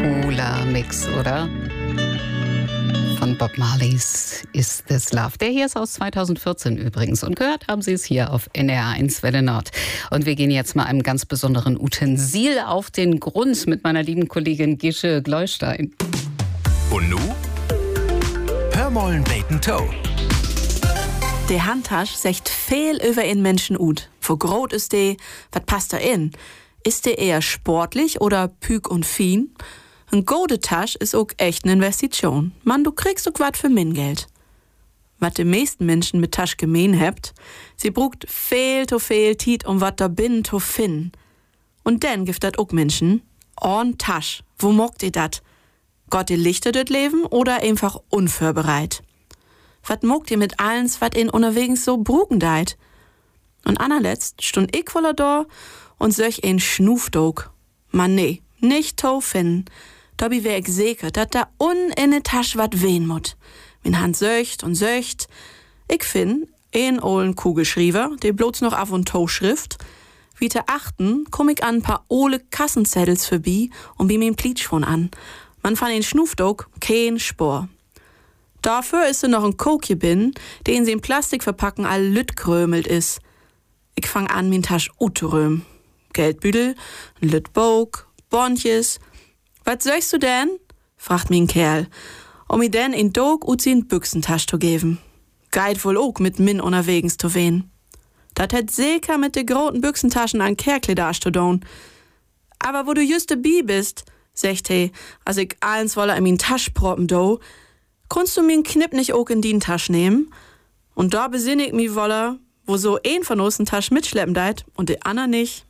cooler Mix, oder? Von Bob Marley's Is This Love. Der hier ist aus 2014 übrigens. Und gehört haben Sie es hier auf NDR1 Welle Nord. Und wir gehen jetzt mal einem ganz besonderen Utensil auf den Grund mit meiner lieben Kollegin Gische Gleustein. Und nu? Hör mollen beten Toe. Der Handtasch secht viel über in Menschen ut. Wo groß ist de? Was passt da in? Ist der eher sportlich oder püg und fien? Ein gute Tasch ist auch echt eine Investition. Mann, du kriegst auch wat für Geld. Was die meisten Menschen mit Tasch gemein habt, sie brugt viel Tiet, um wat da binnen zu finden. Und dann gibt dat auch Menschen, Tasch, wo mogt ihr dat? Gott ihr Lichter dort leben oder einfach unvorbereit? Wat mogt ihr mit allens, wat in unterwegs so brugen deit? Und anerletzt stund ich voller da und solch ein Schnufdog. Man nee, nicht to finden. Dabei wär ich sicher, dat da in de Tasch wat wehen mut. Min Hand söcht und söcht. Ich find een ollen Kugelschriever, der bloß noch auf und to schrift. Wie te achten, komm ich an ein paar ole Kassenzettels vorbei und bi min Plitsch von an. Man fand den Schnufdog kein Spor. Dafür ist noch ein Kokje bin, den sie in Plastik verpacken all lütt krömelt is. Ich fang an, min Tasch utröm. Geldbüdel, Lüttbog, Bontjes. Was söchst du denn? Fragt min Kerl, um mir denn in Dog in Büchsentasch zu geben. Geit wohl auch mit min unterwegs zu wehen. Dat hätt sicher mit de groten Büchsentaschen an Kerkle da zu tun. Aber wo du just dabei bist, sagt he, als ich eins wolle in min Tasch proppen do, kannst du min Knipp nicht auch in die Tasch nehmen? Und da besinn ich mi wolle, wo so ein von uns Tasch mitschleppen deit und de Anna nicht.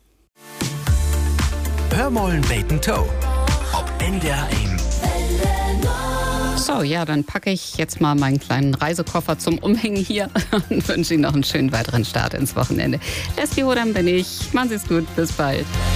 Hör mollen beten Toe. Ob NDR1. So, ja, dann packe ich jetzt mal meinen kleinen Reisekoffer zum Umhängen hier und wünsche Ihnen noch einen schönen weiteren Start ins Wochenende. Leslie Hodam bin ich. Machen Sie es gut. Bis bald.